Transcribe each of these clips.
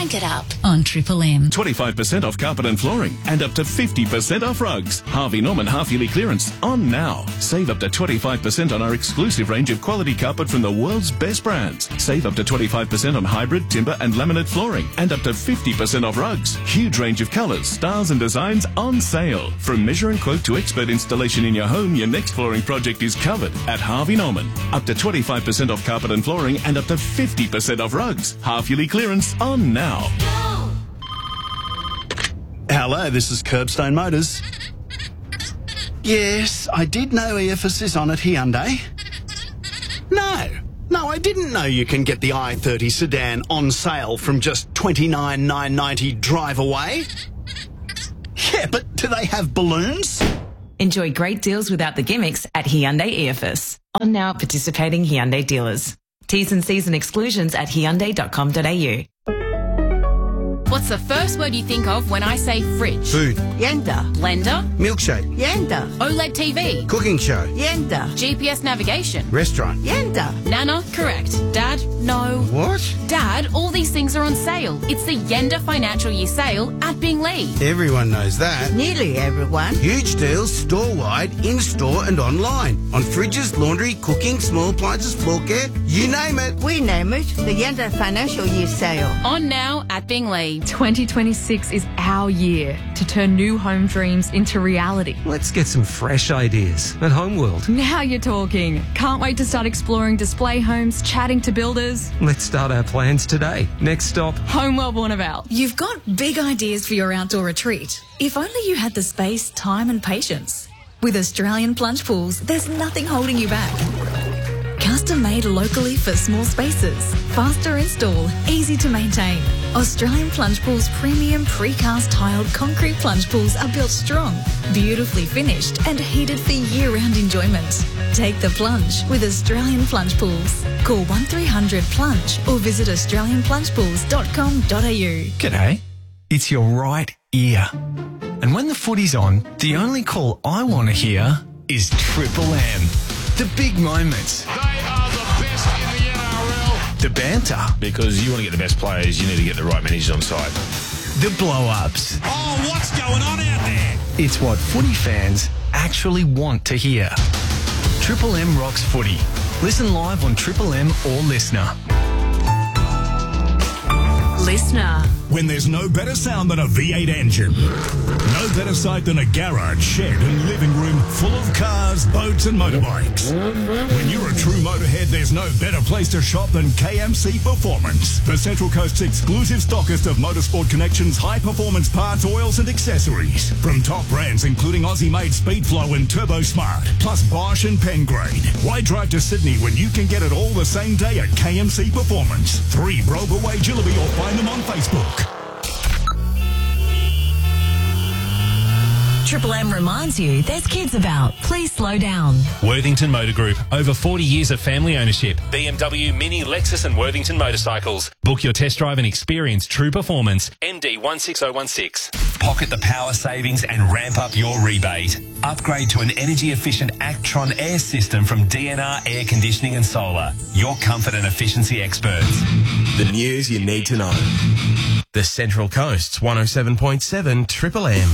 Crank it up on Triple M. 25% off carpet and flooring and up to 50% off rugs. Harvey Norman half-yearly clearance on now. Save up to 25% on our exclusive range of quality carpet from the world's best brands. Save up to 25% on hybrid, timber and laminate flooring and up to 50% off rugs. Huge range of colours, styles and designs on sale. From measure and quote to expert installation in your home, your next flooring project is covered at Harvey Norman. Up to 25% off carpet and flooring and up to 50% off rugs. Half-yearly clearance on now. Hello, this is Curbstone Motors. Yes, I did know EFS is on at Hyundai. No, I didn't know you can get the i30 sedan on sale from just $29,990 drive away. Yeah, but do they have balloons? Enjoy great deals without the gimmicks at Hyundai EFS. On now participating Hyundai dealers. T's and C's and exclusions at hyundai.com.au. What's the first word you think of when I say fridge? Food. Yenda. Blender. Milkshake. Yenda. OLED TV. Cooking show. Yenda. GPS navigation. Restaurant. Yenda. Nana, correct. Dad, no. What? Dad, all these things are on sale. It's the Yenda Financial Year Sale at Binglee. Everyone knows that. Nearly everyone. Huge deals store-wide, in-store and online. On fridges, laundry, cooking, small appliances, floor care, you name it. We name it the Yenda Financial Year Sale. On now at Binglee. 2026 is our year to turn new home dreams into reality. Let's get some fresh ideas at Homeworld. Now you're talking. Can't wait to start exploring display homes, chatting to builders. Let's start our plans today. Next stop, Homeworld Warnervale. You've got big ideas for your outdoor retreat. If only you had the space, time and patience. With Australian Plunge Pools, there's nothing holding you back. Custom made locally for small spaces. Faster install, easy to maintain. Australian Plunge Pools premium precast tiled concrete plunge pools are built strong, beautifully finished and heated for year-round enjoyment. Take the plunge with Australian Plunge Pools. Call 1300 Plunge or visit australianplungepools.com.au. G'day. It's your right ear. And when the footy's on, the only call I want to hear is Triple M. The big moments. They are the best in the NRL. The banter. Because you want to get the best players, you need to get the right managers on side. The blow-ups. Oh, what's going on out there? It's what footy fans actually want to hear. Triple M rocks footy. Listen live on Triple M or Listener. Listener. When there's no better sound than a V8 engine. No better sight than a garage, shed and living room full of cars, boats and motorbikes. When you're a true motorhead, there's no better place to shop than KMC Performance. The Central Coast's exclusive stockist of Motorsport Connection's high-performance parts, oils and accessories. From top brands including Aussie-made Speedflow and Turbo Smart, plus Bosch and Pengrade. Why drive to Sydney when you can get it all the same day at KMC Performance? 3 Brober Way, Jillaby, or find them on Facebook. Triple M reminds you there's kids about. Please slow down. Worthington Motor Group. Over 40 years of family ownership. BMW, Mini, Lexus and Worthington Motorcycles. Book your test drive and experience true performance. MD 16016. Pocket the power savings and ramp up your rebate. Upgrade to an energy-efficient Actron air system from DNR Air Conditioning and Solar. Your comfort and efficiency experts. The news you need to know. The Central Coast's 107.7 Triple M.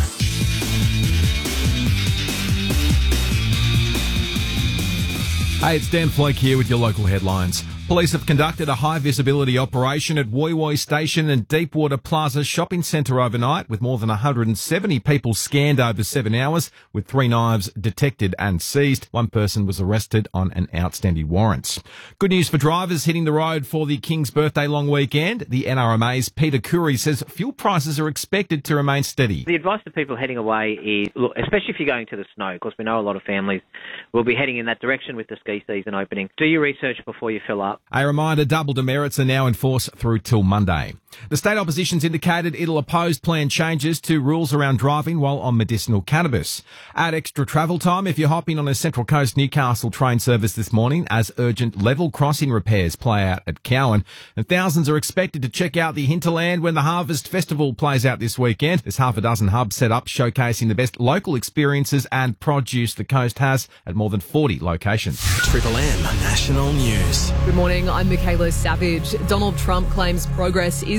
Hey, it's Dan Floke here with your local headlines. Police have conducted a high-visibility operation at Woy Woy Station and Deepwater Plaza shopping centre overnight, with more than 170 people scanned over 7 hours, with 3 knives detected and seized. 1 person was arrested on an outstanding warrant. Good news for drivers hitting the road for the King's birthday long weekend. The NRMA's Peter Curry says fuel prices are expected to remain steady. The advice to people heading away is, look, especially if you're going to the snow, because we know a lot of families will be heading in that direction with the ski season opening. Do your research before you fill up. A reminder, double demerits are now in force through till Monday. The state opposition's indicated it'll oppose planned changes to rules around driving while on medicinal cannabis. Add extra travel time if you're hopping on a Central Coast Newcastle train service this morning as urgent level crossing repairs play out at Cowan. And thousands are expected to check out the hinterland when the Harvest Festival plays out this weekend. There's half a dozen hubs set up showcasing the best local experiences and produce the coast has at more than 40 locations. Triple M National News. Good morning, I'm Michaela Savage. Donald Trump claims progress is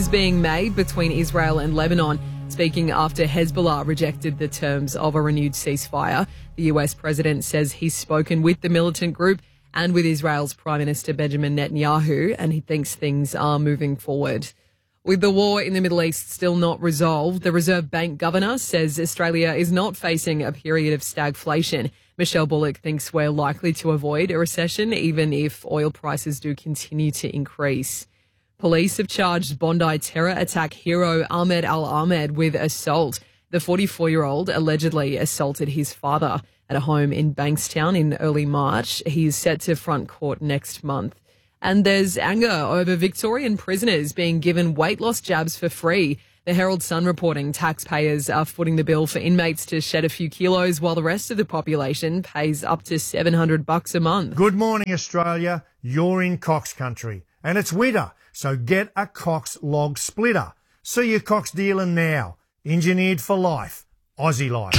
is being made between Israel and Lebanon, speaking after Hezbollah rejected the terms of a renewed ceasefire. The US president says he's spoken with the militant group and with Israel's Prime Minister Benjamin Netanyahu, and he thinks things are moving forward. With the war in the Middle East still not resolved, the Reserve Bank governor says Australia is not facing a period of stagflation. Michelle Bullock thinks we're likely to avoid a recession even if oil prices do continue to increase. Police have charged Bondi terror attack hero Ahmed Al-Ahmed with assault. The 44-year-old allegedly assaulted his father at a home in Bankstown in early March. He is set to front court next month. And there's anger over Victorian prisoners being given weight loss jabs for free. The Herald Sun reporting taxpayers are footing the bill for inmates to shed a few kilos while the rest of the population pays up to $700 a month. Good morning, Australia. You're in Cox country and it's winter, so get a Cox log splitter. See your Cox dealer now. Engineered for life. Aussie life.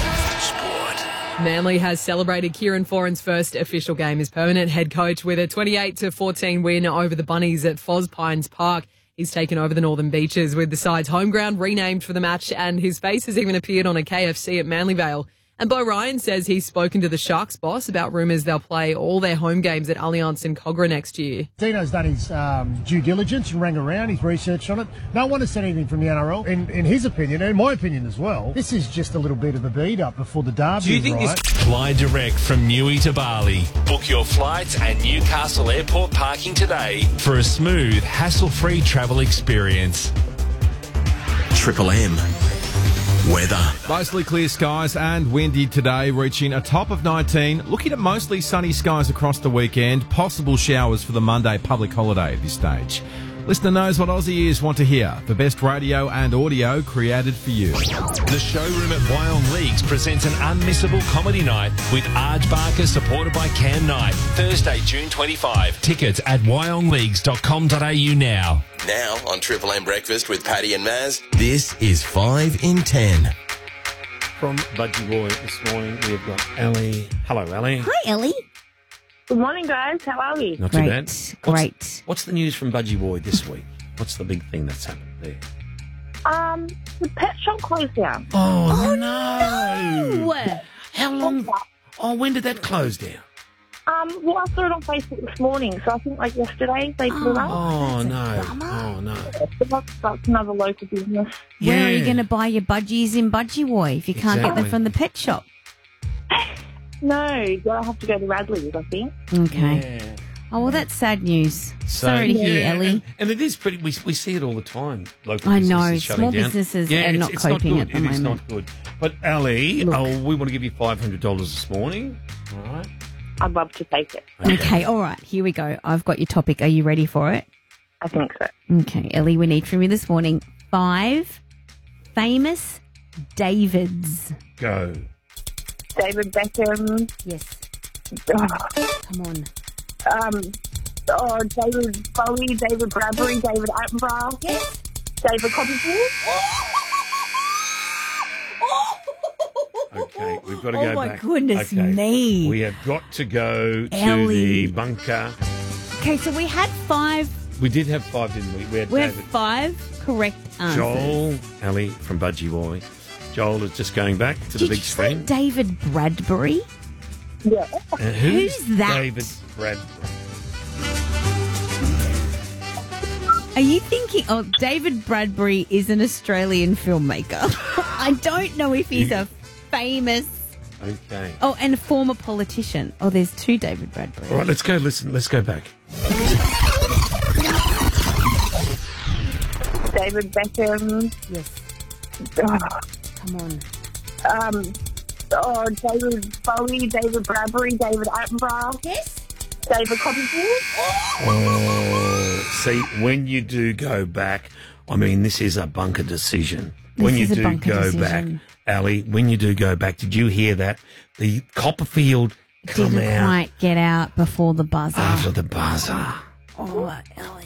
Manly has celebrated Kieran Foran's first official game as permanent head coach with a 28-14 win over the Bunnies at Fospines Park. He's taken over the Northern Beaches with the side's home ground renamed for the match, and his face has even appeared on a KFC at Manlyvale. And Bo Ryan says he's spoken to the Sharks boss about rumours they'll play all their home games at Allianz in Cogra next year. Dino's done his due diligence and rang around, he's researched on it. No one has said anything from the NRL. In his opinion, and my opinion as well, this is just a little bit of a beat-up before the derby. Do you think right? this... Fly direct from Newey to Bali. Book your flights and Newcastle Airport parking today for a smooth, hassle-free travel experience. Triple M. Weather. Mostly clear skies and windy today, reaching a top of 19. Looking at mostly sunny skies across the weekend. Possible showers for the Monday public holiday at this stage. Listener knows what Aussie ears want to hear. The best radio and audio created for you. The showroom at Wyong Leagues presents an unmissable comedy night with Arj Barker, supported by Cam Knight. Thursday, June 25. Tickets at wyongleagues.com.au now. Now on Triple M Breakfast with Paddy and Maz, this is 5 in 10. From Budgie Boy this morning, we've got Ellie. Hello, Ellie. Hi, Ellie. Good morning, guys. How are we? Not too bad. Great. What's the news from Budgie Boy this week? What's the big thing that's happened there? The pet shop closed down. Oh no! How long? Oh, when did that close down? Well, I saw it on Facebook this morning, so I think like yesterday they put it up. Oh no! Oh no! That's another local business. Where are you going to buy your budgies in Budgie Boy if you can't get them from the pet shop? No, I have to go to Radley's, I think. Okay. Yeah. Oh, well, that's sad news. Sorry to hear, Ellie. And it is pretty. We see it all the time. Local I businesses know. shutting Small down. businesses are not coping at the moment. It is not good. But Ellie, we want to give you $500 this morning. All right. I'd love to take it. Okay, all right. Here we go. I've got your topic. Are you ready for it? I think so. Okay, Ellie, we need from you this morning 5 famous Davids. Go. David Beckham. Yes. Come on. David Bowie, David Bradbury, David Attenborough. Yes. David Copperfield. Okay, we've got to go back. Oh, my goodness me. We have got to go to Ellie. the bunker. Okay, so we had 5. We did have 5, didn't we? We had We had David. 5 correct answers. Joel, Ellie from Budgie Boy. Joel is just going back to the big screen. David Bradbury? Yeah. Who's that? David Bradbury. Are you thinking... Oh, David Bradbury is an Australian filmmaker. I don't know if he's a famous... Okay. Oh, and a former politician. Oh, there's 2 David Bradbury. All right, let's go. Listen, let's go back. David Beckham. Yes. Come on. David Bowie, David Bradbury, David Attenborough. Yes. David Copperfield. Oh, see, when you do go back, I mean, this is a bunker decision. When you do go back, Ali, when you do go back, did you hear that? The Copperfield come Didn't out quite get out before the buzzer. after the buzzer. Oh, Ellie.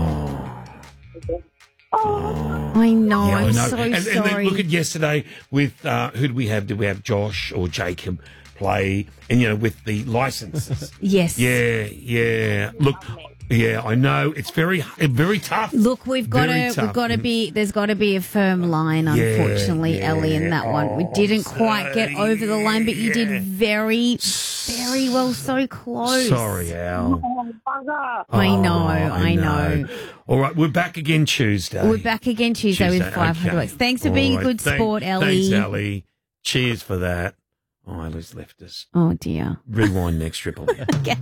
Oh. I know. Yeah, I I'm know. so And sorry. then look at yesterday with who did we have? Did we have Josh or Jacob play? And with the licenses. Yes. Yeah. Look, Yeah, I know. It's very tough. Look, we've got Very tough. to be. There's got to be a firm line, unfortunately, Ellie, in that one. We didn't quite get over the line, but you did very, very well. So close. Sorry, Al. I know. All right, we're back again Tuesday. We're back again Tuesday with 500 bucks. Thanks for being a good sport, Ellie. Thanks, Ellie. Cheers for that. Oh, Ellie's left us. Oh, dear. Rewind next Triple M.